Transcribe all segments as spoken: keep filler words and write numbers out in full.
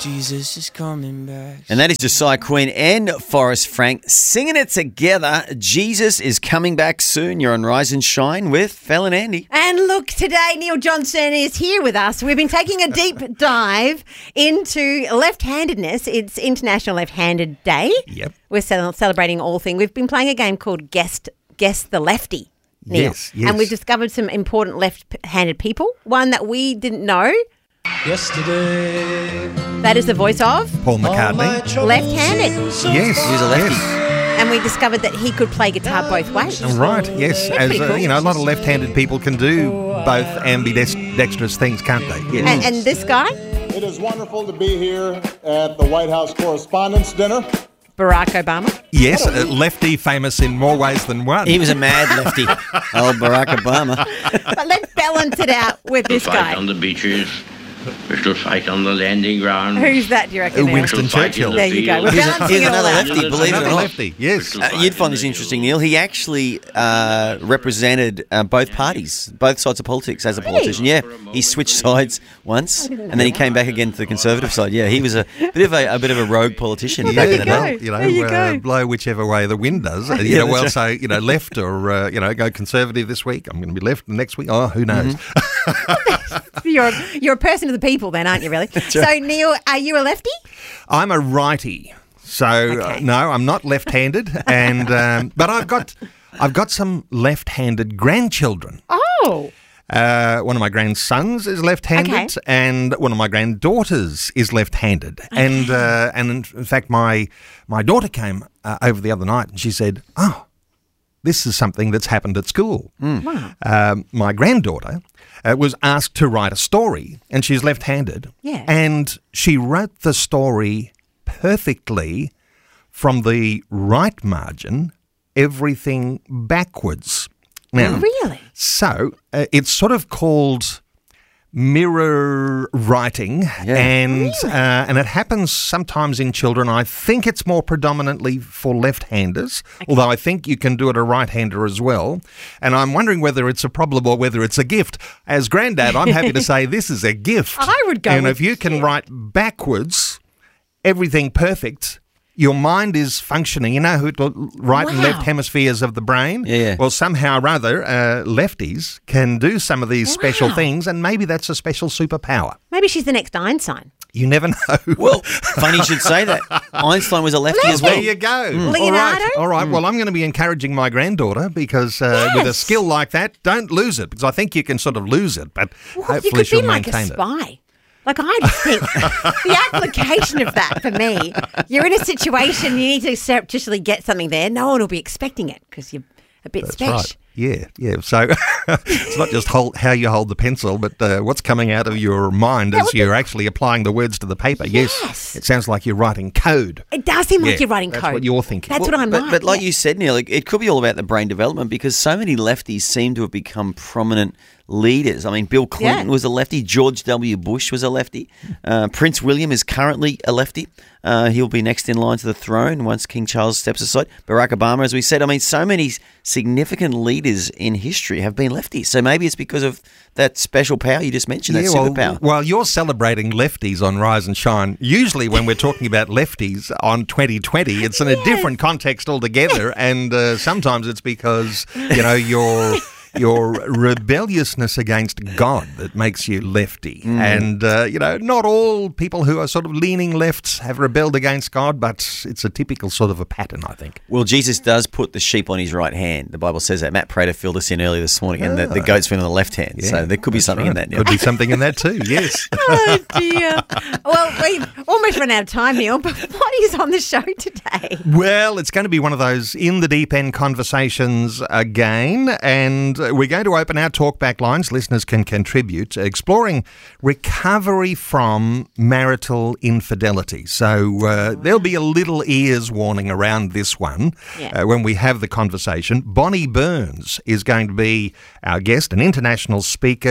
Jesus is coming back. And that is Josiah Quinn and Forrest Frank singing it together. Jesus is coming back soon. You're on Rise and Shine with Fel and Andy. And look, today Neil Johnson is here with us. We've been taking a deep dive into left-handedness. It's International Left-Handed Day. Yep. We're ce- celebrating all things. We've been playing a game called Guess, Guess the Lefty, Neil. Yes, yes. And we've discovered some important left-handed people. One that we didn't know. Yesterday. That is the voice of Paul McCartney. left-handed. Yes. He was a lefty. Yes. And we discovered that he could play guitar both ways. Right, yes. That's As pretty uh, cool. you know, a lot of left-handed people can do both ambidextrous things, can't they? Yes. And, and this guy, It is wonderful to be here at the White House Correspondents' Dinner. Barack Obama. Yes, uh, lefty famous in more ways than one. He was a mad lefty. Old Barack Obama. But let's balance it out with this fight guy. on the beaches. We shall fight on the landing ground. Who's that, do you reckon? Uh, Neil? Winston We shall fight in Churchill. the There you go. field. We're Here's a- balancing here's it all another out. lefty, believe it or Another not. lefty, yes. Uh, you'd find this interesting, Neil. He actually uh, represented uh, both parties, both sides of politics as a politician. Yeah, he switched sides once, and then he came back again to the Conservative side. Yeah, he was a bit of a, a bit of a rogue politician Well, back there in you the go. day. Well, you know, There you uh, go. blow whichever way the wind does. Uh, you Yeah, know, that's well, right. so, you know, left or, uh, you know, go Conservative this week. I'm going to be left the next week. Oh, who knows? You're, you're a person of the people then, aren't you, really? So, Neil, are you a lefty? I'm a righty. So, uh, Okay. no, I'm not left-handed. and um, But I've got I've got some left-handed grandchildren. Oh. Uh, one of my grandsons is left-handed, Okay. and one of my granddaughters is left-handed. And uh, and in, in fact, my my daughter came uh, over the other night, and she said, "Oh, this is something that's happened at school." Wow. Um, my granddaughter uh, was asked to write a story, and she's left-handed. Yeah. And she wrote the story perfectly from the right margin, everything backwards. Now, Really? so uh, it's sort of called mirror writing, and uh, and it happens sometimes in children. I think it's more predominantly for left-handers, although I think you can do it a right-hander as well. And I'm wondering whether it's a problem or whether it's a gift. As granddad, I'm happy to say this is a gift. I would go And with if you can write backwards, everything perfect. Your mind is functioning. You know who the right and Wow. left hemispheres of the brain? Yeah, yeah. Well, somehow or other, uh, lefties can do some of these special Wow. things, and maybe that's a special superpower. Maybe she's the next Einstein. You never know. Well, funny you should say that. Einstein was a lefty as well. there you go. Leonardo? All right. All right. Well, I'm going to be encouraging my granddaughter because uh, with a Yes. skill like that, don't lose it, because I think you can sort of lose it, but Well, hopefully you could she'll be like a maintain it. spy. Like, I just think the application of that for me, you're in a situation, you need to surreptitiously get something there. No one will be expecting it because you're a bit That's special. right. Yeah, yeah. So it's not just hold, how you hold the pencil, but uh, what's coming out of your mind as you're actually applying the words to the paper. Yes. Yes, it sounds like you're writing code. It does seem like Yeah, you're writing that's code. what you're thinking. That's Well, what I'm But, like. but like yeah. you said, Neil, it, it could be all about the brain development because so many lefties seem to have become prominent leaders. I mean, Bill Clinton Yeah. was a lefty. George W. Bush was a lefty. Uh, Prince William is currently a lefty. Uh, he'll be next in line to the throne once King Charles steps aside. Barack Obama, as we said, I mean, so many significant leaders in history have been lefties. So maybe it's because of that special power you just mentioned, that well, superpower. while you're celebrating lefties on Rise and Shine, usually when we're talking about lefties on twenty twenty, it's in a different context altogether, and uh, sometimes it's because, you know, you're... your rebelliousness against God that makes you lefty. Mm. And, uh, you know, not all people who are sort of leaning left have rebelled against God, but it's a typical sort of a pattern, I think. Well, Jesus does put the sheep on his right hand. The Bible says that. Matt Prater filled us in earlier this morning, and the, the goat's been on the left hand. Yeah, so there could be that's something in right. that, Neil. Could be something in that too, yes. Oh, dear. Well, we've almost run out of time, Neil, but what is on the show today? Well, it's going to be one of those in the deep end conversations again, and we're going to open our talkback lines. Listeners can contribute, exploring recovery from marital infidelity. So uh, there'll be a little ears warning around this one Yeah. uh, when we have the conversation. Bonnie Burns is going to be our guest, an international speaker,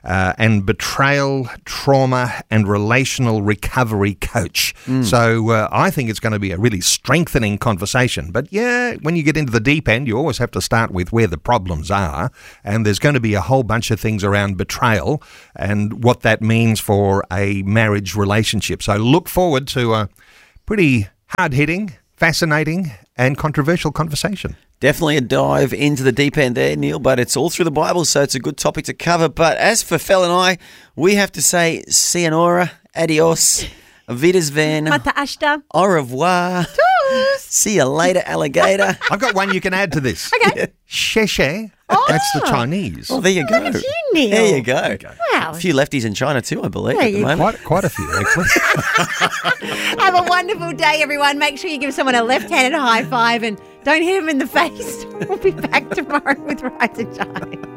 uh, and betrayal, trauma, and relational recovery coach. Mm. So uh, I think it's going to be a really strengthening conversation. But yeah, when you get into the deep end, you always have to start with where the problems are. And there's going to be a whole bunch of things around betrayal and what that means for a marriage relationship. So look forward to a pretty hard-hitting, fascinating, and controversial conversation. Definitely a dive into the deep end there, Neil, but it's all through the Bible, so it's a good topic to cover. But as for Fel and I, we have to say sayonara, adios, Wiedersehen, Mata ashta. au revoir, see you later, alligator. I've got one you can add to this. Okay. Sheshe. Oh. That's the Chinese. Oh, there you go. Look at you, Neil. There you go. Wow. A few lefties in China too, I believe, There at the you go. moment. Quite, quite a few, actually. Have a wonderful day, everyone. Make sure you give someone a left-handed high five and don't hit them in the face. We'll be back tomorrow with Rise and Shine.